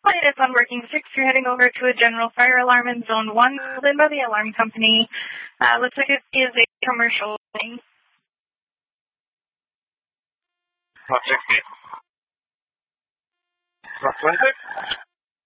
flight is on working 6. You're heading over to a general fire alarm in Zone 1, called in by the alarm company. Looks like it is a commercial thing. Not 60. Not 26.